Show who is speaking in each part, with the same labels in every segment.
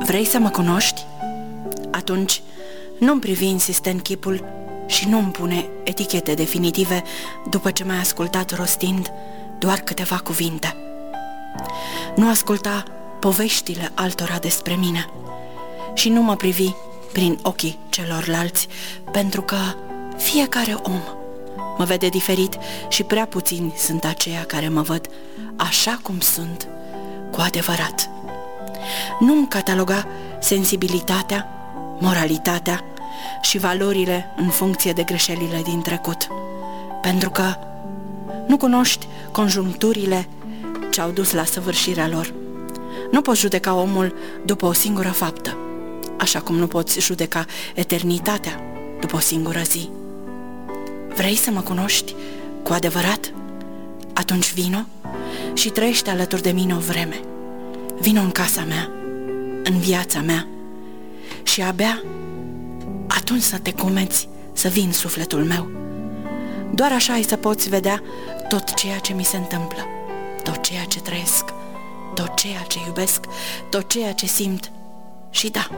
Speaker 1: Vrei să mă cunoști? Atunci nu-mi privi insistent chipul și nu-mi pune etichete definitive după ce m-ai ascultat rostind doar câteva cuvinte. Nu asculta poveștile altora despre mine și nu mă privi prin ochii celorlalți, pentru că fiecare om mă vede diferit și prea puțini sunt aceia care mă văd așa cum sunt cu adevărat. Nu-mi cataloga sensibilitatea, moralitatea și valorile în funcție de greșelile din trecut, pentru că nu cunoști conjuncturile ce au dus la săvârșirea lor. Nu poți judeca omul după o singură faptă, așa cum nu poți judeca eternitatea după o singură zi. Vrei să mă cunoști cu adevărat? Atunci vino și trăiește alături de mine o vreme. Vino în casa mea, în viața mea, și abia atunci să te cumeți să vii în sufletul meu. Doar așa ai să poți vedea tot ceea ce mi se întâmplă, tot ceea ce trăiesc, tot ceea ce iubesc, tot ceea ce simt și da,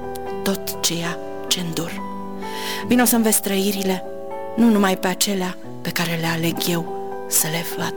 Speaker 1: tot ceea ce îndur. Vino să-mi vezi trăirile, nu numai pe acelea pe care le aleg eu să le văd.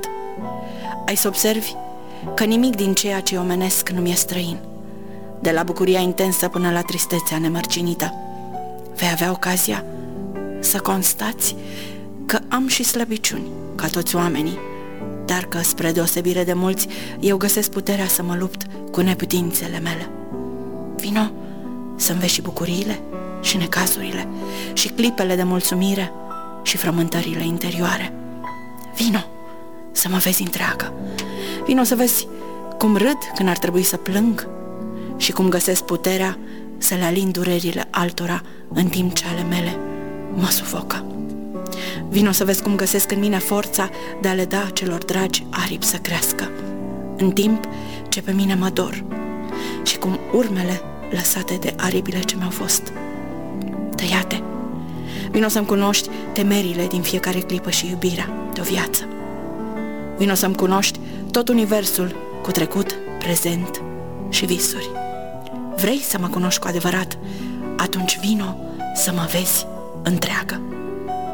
Speaker 1: Ai să observi că nimic din ceea ce omenesc nu mi-e străin, de la bucuria intensă până la tristețea nemărginită. Vei avea ocazia să constați că am și slăbiciuni, ca toți oamenii, dar că, spre deosebire de mulți, eu găsesc puterea să mă lupt cu neputințele mele. Vino să-mi vezi și bucuriile, și necazurile, și clipele de mulțumire, și frământările interioare. Vino să mă vezi întreagă. Vino să vezi cum râd când ar trebui să plâng și cum găsesc puterea să le alin durerile altora în timp ce ale mele mă sufocă. Vino să vezi cum găsesc în mine forța de a le da celor dragi aripi să crească, în timp ce pe mine mă dor, și cum urmele lăsate de aripile ce mi-au fost tăiate. Vino să-mi cunoști temerile din fiecare clipă și iubirea de o viață. Vino să-mi cunoști tot universul cu trecut, prezent și visuri. Vrei să mă cunoști cu adevărat? Atunci vino să mă vezi întreagă.